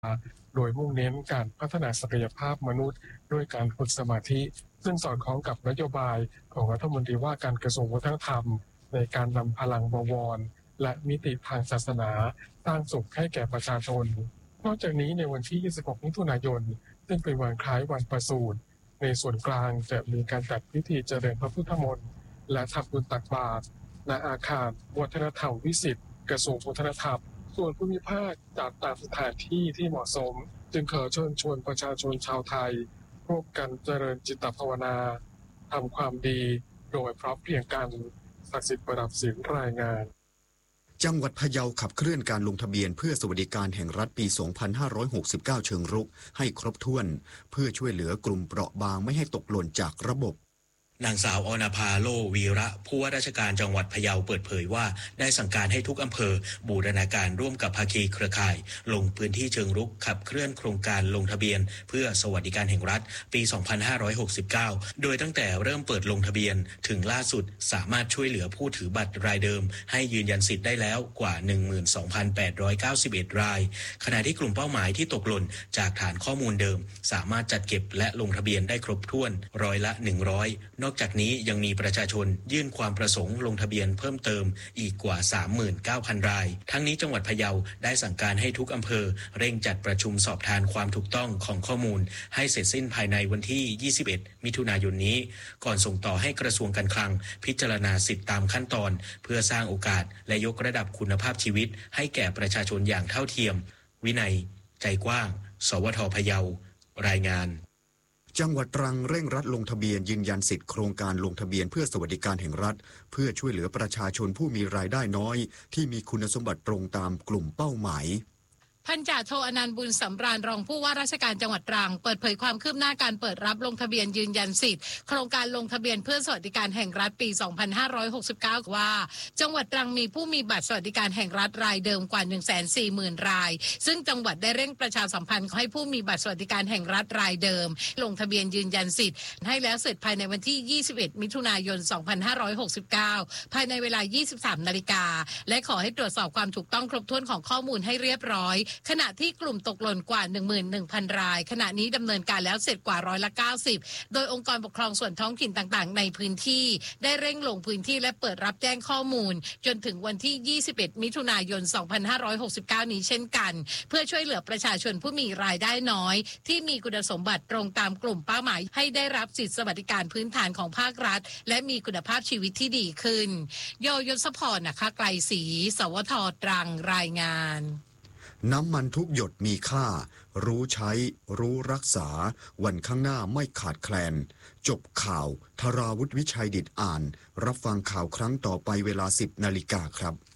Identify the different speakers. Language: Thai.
Speaker 1: โดยมุ่งเน้นการพัฒนาศักยภาพมนุษย์ด้วยการฝึกสมาธิซึ่งสอดคล้องกับนโยบายของรัฐมนตรีว่าการกระทรวงวัฒนธรรมในการนำพลังบวรและมิติทางศาสนาสร้างสุขให้แก่ประชาชนนอกจากนี้ในวันที่ 26 มิถุนายนซึ่งเป็นวันคล้ายวันประสูติในส่วนกลางจะมีการจัดพิธีเจริญพระพุทธมนต์และทำบุญตักบาตรณอาคารวัฒนธรรมวิสิตกระทรวงวัฒนธรรมส่วนภูมิภาคจัดตามสถานที่ที่เหมาะสมจึงขอเชิญชวนประชาชนชาวไทยร่วมกันเจริญจิตภาวนาทำความดีโดยพร้อมเพรียงกันศักดิ์สิทธิ์ประดับศิลป์รายงาน
Speaker 2: จังหวัดพะเยาขับเคลื่อนการลงทะเบียนเพื่อสวัสดิการแห่งรัฐปี 2569 เชิงรุกให้ครบถ้วนเพื่อช่วยเหลือกลุ่มเปราะบางไม่ให้ตกหล่นจากระบบ
Speaker 3: นางสาวอณภาโลวีระผู้ว่าราชการจังหวัดพะเยาเปิดเผยว่าได้สั่งการให้ทุกอำเภอบูรณาการร่วมกับภาคีเครือข่ายลงพื้นที่เชิงรุกขับเคลื่อนโครงการลงทะเบียนเพื่อสวัสดิการแห่งรัฐปี 2569 โดยตั้งแต่เริ่มเปิดลงทะเบียนถึงล่าสุดสามารถช่วยเหลือผู้ถือบัตรรายเดิมให้ยืนยันสิทธิ์ได้แล้วกว่า 12,891 รายขณะที่กลุ่มเป้าหมายที่ตกหล่นจากฐานข้อมูลเดิมสามารถจัดเก็บและลงทะเบียนได้ครบถ้วนร้อยละ 100นอกจากนี้ยังมีประชาชนยื่นความประสงค์ลงทะเบียนเพิ่มเติมอีกกว่า 39,000 รายทั้งนี้จังหวัดพะเยาได้สั่งการให้ทุกอำเภอเร่งจัดประชุมสอบทานความถูกต้องของข้อมูลให้เสร็จสิ้นภายในวันที่ 21 มิถุนายนนี้ก่อนส่งต่อให้กระทรวงการคลังพิจารณาสิทธิตามขั้นตอนเพื่อสร้างโอกาสและยกระดับคุณภาพชีวิตให้แก่ประชาชนอย่างเท่าเทียมวินัยใจกว้างสวท.พะเยารายงาน
Speaker 2: จังหวัดตรังเร่งรัดลงทะเบียนยืนยันสิทธิโครงการลงทะเบียนเพื่อสวัสดิการแห่งรัฐเพื่อช่วยเหลือประชาชนผู้มีรายได้น้อยที่มีคุณสมบัติตรงตามกลุ่มเป้าหมาย
Speaker 4: พันจ่าโทอนันต์บุญสำราญรองผู้ว่าราชการจังหวัดตรังเปิดเผยความคืบหน้าการเปิดรับลงทะเบียนยืนยันสิทธิ์โครงการลงทะเบียนเพื่อสวัสดิการแห่งรัฐปี 2569 ว่าจังหวัดตรังมีผู้มีบัตรสวัสดิการแห่งรัฐรายเดิมกว่า 140,000 รายซึ่งจังหวัดได้เร่งประชาสัมพันธ์ให้ผู้มีบัตรสวัสดิการแห่งรัฐรายเดิมลงทะเบียนยืนยันสิทธิ์ให้แล้วเสร็จภายในวันที่ 21 มิถุนายน 2569 ภายในเวลา 23 นาฬิกาและขอให้ตรวจสอบความถูกต้องครบถ้วนของข้อมูลให้เรียบร้อยขณะที่กลุ่มตกหล่นกว่า 11,000 รายขณะนี้ดำเนินการแล้วเสร็จกว่าร้อยละ 90โดยองค์กรปกครองส่วนท้องถิ่นต่างๆในพื้นที่ได้เร่งลงพื้นที่และเปิดรับแจ้งข้อมูลจนถึงวันที่ 21 มิถุนายน 2569 นี้เช่นกันเพื่อช่วยเหลือประชาชนผู้มีรายได้น้อยที่มีคุณสมบัติตรงตามกลุ่มเป้าหมายให้ได้รับสิทธิสวัสดิการพื้นฐานของภาครัฐและมีคุณภาพชีวิตที่ดีขึ้นโยยศพรนะคะไกลศรีสวท.ตรังรายงาน
Speaker 2: น้ำมันทุกหยดมีค่ารู้ใช้รู้รักษาวันข้างหน้าไม่ขาดแคลนจบข่าวธราวุฒิวิชัยดิษฐ์อ่านรับฟังข่าวครั้งต่อไปเวลา 10 นาฬิกาครับ